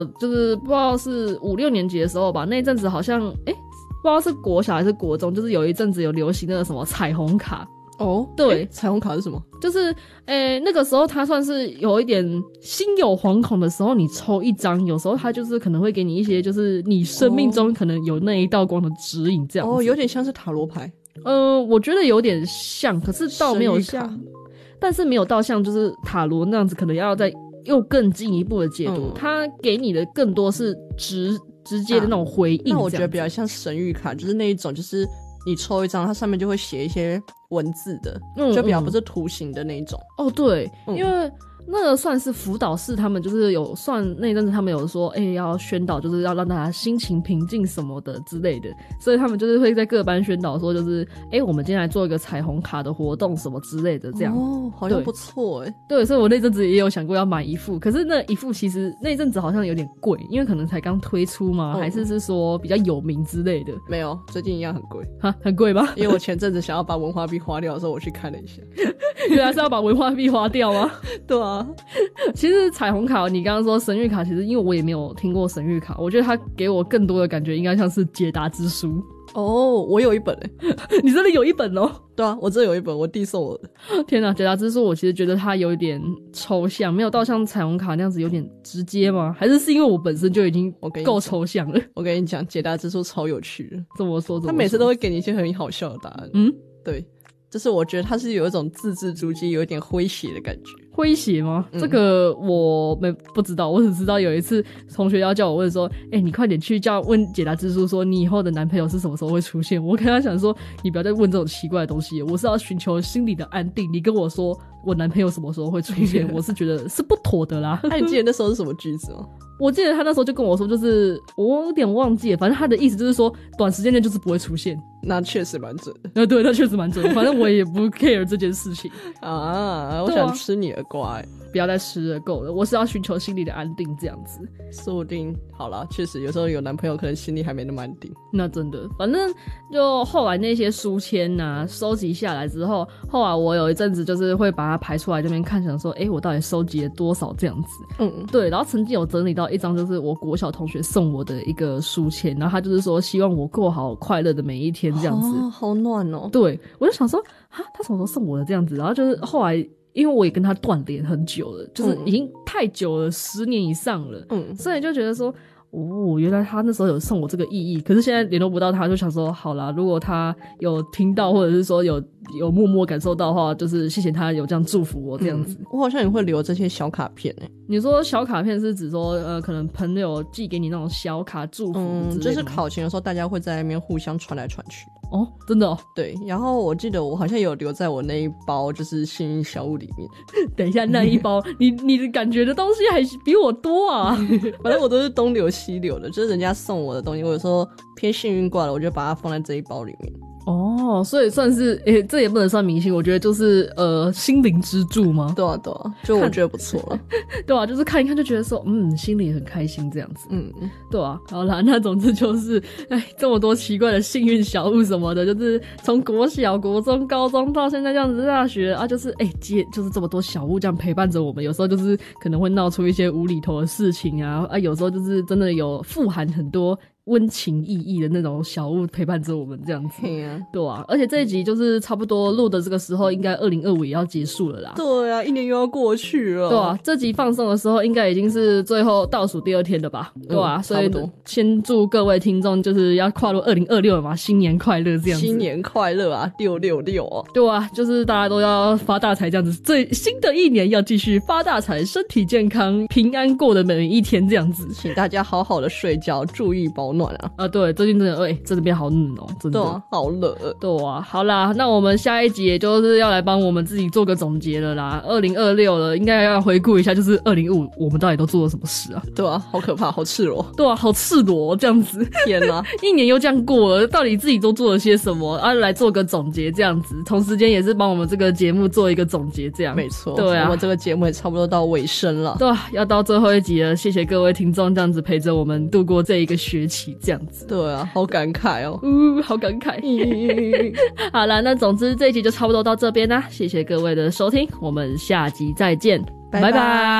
就是不知道是5、6年级的时候吧，那一阵子好像不知道是国小还是国中，就是有一阵子有流行那个什么彩虹卡。 哦， 对， 彩虹卡是什么？ 就是那个时候它算是有一点心有惶恐的时候，你抽一张，有时候它就是可能会给你一些就是你生命中可能有那一道光的指引这样子。 哦，有点像是塔罗牌。 我觉得有点像，可是倒没有像，但是没有到像就是塔罗那样子，可能要再又更进一步的解读，它给你的更多是直接的那种回应。 那我觉得比较像神谕卡，就是那一种，就是你抽一张，它上面就会写一些文字的，就比较不是图形的那一种。 哦，对，因为那个算是辅导室，他们就是有算那阵子他们有说要宣导，就是要让大家心情平静什么的之类的，所以他们就是会在各班宣导说就是我们今天来做一个彩虹卡的活动什么之类的这样。 哦，好像不错对，所以我那阵子也有想过要买一副，可是那一副其实那阵子好像有点贵，因为可能才刚推出嘛，还是说比较有名之类的。 没有，最近一样很贵。 哈，很贵吗？ 因为我前阵子想要把文化币花掉的时候，我去看了一下。 原来是要把文化币花掉吗？ 对啊， 其实彩虹卡你刚刚说神谕卡，其实因为我也没有听过神谕卡，我觉得它给我更多的感觉应该像是解答之书。 哦，我有一本你真的有一本哦？ 对啊，我真的有一本，我弟送我的。 天哪，解答之书我其实觉得它有一点抽象，没有到像彩虹卡那样子有点直接吗？还是因为我本身就已经够抽象了？ 我跟你讲，解答之书超有趣的。 怎么说？ 他每次都会给你一些很好笑的答案。对，就是我觉得他是有一种字字珠玑，有一点诙谐的感觉。 诙谐吗？这个我不知道，我只知道有一次同学要叫我问说你快点去问解答之书说你以后的男朋友是什么时候会出现。我跟他讲说你不要再问这种奇怪的东西，我是要寻求心理的安定，你跟我说我男朋友什么时候会出现我是觉得是不妥的啦。 那你记得那时候是什么句子吗？ 我记得他那时候就跟我说，就是我有点忘记了，反正他的意思就是说短时间内就是不会出现。 那确实蛮准的。 对，那确实蛮准的。反正我也不 care 这件事情啊，我想吃你的瓜不要再吃了，够了。我是要寻求心理的安定这样子。 说不定好啦，确实有时候有男朋友可能心里还没那么安定。 那真的，反正就后来那些书签啊收集下来之后，后来我有一阵子就是会把它排出来这边看，想说我到底收集了多少这样子。对，然后曾经有整理到一张就是我国小同学送我的一个书签，然后他就是说希望我过好快乐的每一天这样子。 好暖哦。 对，我就想说他什么时候送我的这样子，然后就是后来因为我也跟他断联很久了，就是已经太久了10年以上了。所以就觉得说原来他那时候有送我这个意义，可是现在联络不到他，就想说好啦，如果他有听到或者是说有默默感受到的话，就是谢谢他有这样祝福我这样子。 我好像也会留这些小卡片你说小卡片是指说可能朋友寄给你那种小卡祝福之类的吗？ 就是考勤的时候大家会在那边互相传来传去。 哦，真的哦？ 对，然后我记得我好像有留在我那一包就是幸运小物里面。 等一下，那一包你的感觉的东西还比我多啊。 反正我都是东流西流的，就是人家送我的东西，我有时候偏幸运挂了，我就把它放在这一包里面。 哦，所以算是这也不能算迷信，我觉得就是心灵支柱吗？ 对啊，就我觉得不错了。 对啊，就是看一看就觉得说心里很开心这样子。对啊，好啦，那总之就是这么多奇怪的幸运小物什么的，就是从国小国中高中到现在这样子大学啊，就是就是这么多小物这样陪伴着我们，有时候就是可能会闹出一些无厘头的事情啊，有时候就是真的有富含很多温情意义的那种小物陪伴着我们这样子。对啊，而且这一集就是差不多录的这个时候应该2025也要结束了啦。 对啊，一年又要过去了。 对啊，这集放送的时候应该已经是最后倒数第2天了吧。对啊，所以先祝各位听众就是要跨入2026了嘛，新年快乐这样子。 新年快乐啊，666哦。 对啊，就是大家都要发大财这样子，新的一年要继续发大财，身体健康平安过的每一天这样子。 请大家好好的睡觉，注意保暖啊。 对，最近真的这边好冷哦，真的。 对啊，好冷。 对啊，好啦，那我们下一集也就是要来帮我们自己做个总结了啦。2026了，应该要回顾一下，就是2025我们到底都做了什么事啊？ 对啊，好可怕，好赤裸。 对啊，好赤裸这样子。 天哪， 一年又这样过了，到底自己都做了些什么啊？来做个总结这样子，同时间也是帮我们这个节目做一个总结这样。 没错， 对啊， 我们这个节目也差不多到尾声了。 对啊，要到最后一集了，谢谢各位听众这样子陪着我们度过这一个学期这样子。 对啊，好感慨哦。 好感慨。好啦，那总之这一集就差不多到这边啦，谢谢各位的收听，我们下集再见，拜拜。